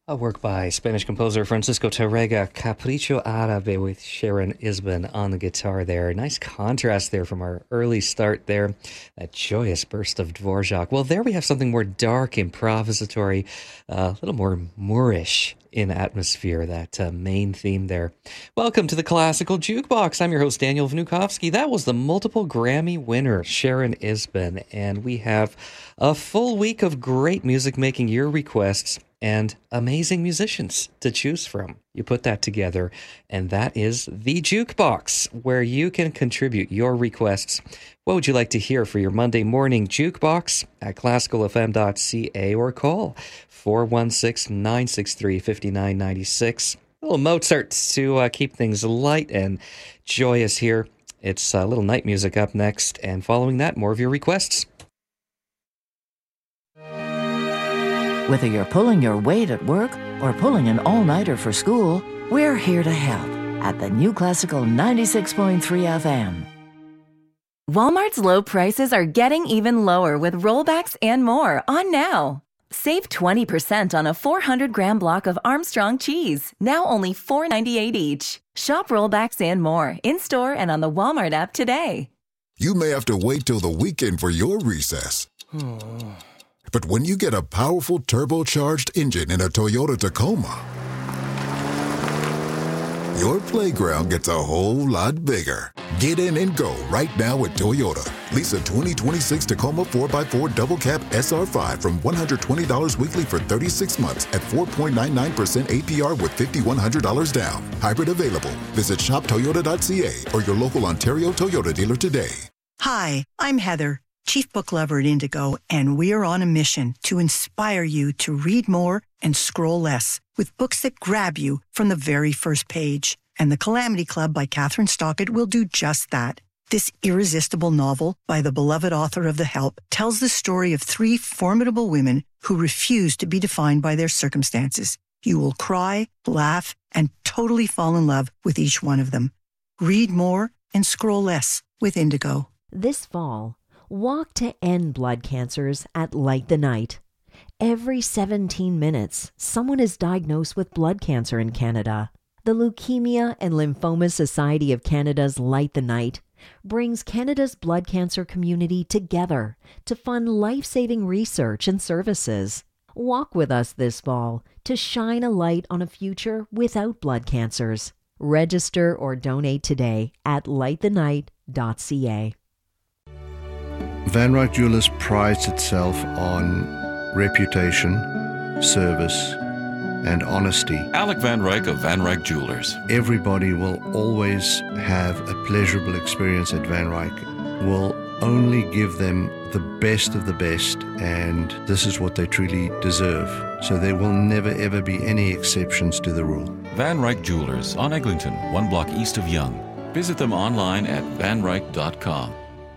A work by Spanish composer Francisco Tárrega, Capricho Árabe with Sharon Isbin on the guitar there. Nice contrast there from our early start there. That joyous burst of Dvorak. Well, there we have something more dark, improvisatory, a little more Moorish in atmosphere, that main theme there. Welcome to the Classical Jukebox. I'm your host, Daniel Vnukovsky. That was the multiple Grammy winner, Sharon Isbin. And we have a full week of great music making your requests and amazing musicians to choose from. You put that together, and that is the Jukebox, where you can contribute your requests. What would you like to hear for your Monday morning Jukebox at classicalfm.ca, or call 416-963-5996. A little Mozart to keep things light and joyous here. It's a little night music up next, and following that, more of your requests. Whether you're pulling your weight at work or pulling an all-nighter for school, we're here to help at the New Classical 96.3 FM. Walmart's low prices are getting even lower with rollbacks and more on now. Save 20% on a 400-gram block of Armstrong cheese, now only $4.98 each. Shop rollbacks and more in-store and on the Walmart app today. You may have to wait till the weekend for your recess. But when you get a powerful turbocharged engine in a Toyota Tacoma, your playground gets a whole lot bigger. Get in and go right now at Toyota. Lease a 2026 Tacoma 4x4 Double Cab SR5 from $120 weekly for 36 months at 4.99% APR with $5,100 down. Hybrid available. Visit shoptoyota.ca or your local Ontario Toyota dealer today. Hi, I'm Heather, Chief Book Lover at Indigo, and we are on a mission to inspire you to read more and scroll less with books that grab you from the very first page. And The Calamity Club by Catherine Stockett will do just that. This irresistible novel by the beloved author of The Help tells the story of three formidable women who refuse to be defined by their circumstances. You will cry, laugh, and totally fall in love with each one of them. Read more and scroll less with Indigo. This fall, walk to end blood cancers at Light the Night. Every 17 minutes, someone is diagnosed with blood cancer in Canada. The Leukemia and Lymphoma Society of Canada's Light the Night brings Canada's blood cancer community together to fund life-saving research and services. Walk with us this fall to shine a light on a future without blood cancers. Register or donate today at lightthenight.ca. Van Ryck Jewelers prides itself on reputation, service, and honesty. Alec Van Ryck of Van Ryck Jewelers. Everybody will always have a pleasurable experience at Van Ryck. We'll only give them the best of the best, and this is what they truly deserve. So there will never ever be any exceptions to the rule. Van Ryck Jewelers on Eglinton, 1 block east of Yonge. Visit them online at vanryck.com.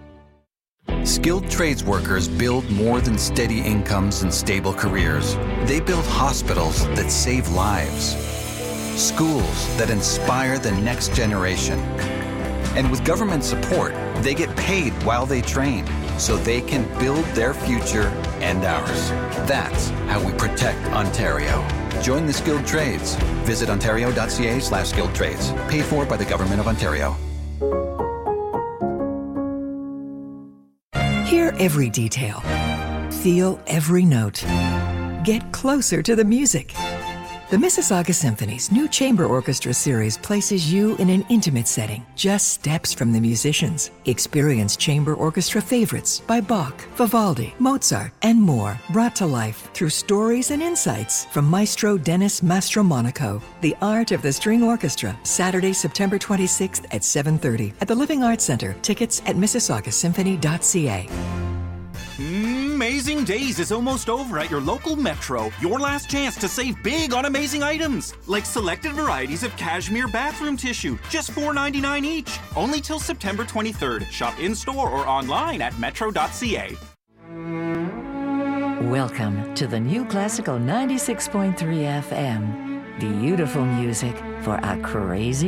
Skilled trades workers build more than steady incomes and stable careers. They build hospitals that save lives, schools that inspire the next generation. And with government support, they get paid while they train, so they can build their future and ours. That's how we protect Ontario. Join the skilled trades. Visit ontario.ca/skilled trades. Paid for by the Government of Ontario. Hear every detail. Feel every note. Get closer to the music. The Mississauga Symphony's new chamber orchestra series places you in an intimate setting, just steps from the musicians. Experience chamber orchestra favorites by Bach, Vivaldi, Mozart, and more, brought to life through stories and insights from Maestro Dennis Mastromonaco. The Art of the String Orchestra, Saturday, September 26th at 7:30 at the Living Arts Centre. Tickets at mississaugasymphony.ca. Amazing Days is almost over at your local Metro. Your last chance to save big on amazing items, like selected varieties of cashmere bathroom tissue, just $4.99 each. Only till September 23rd. Shop in-store or online at metro.ca. Welcome to the New Classical 96.3 FM. Beautiful music for a crazy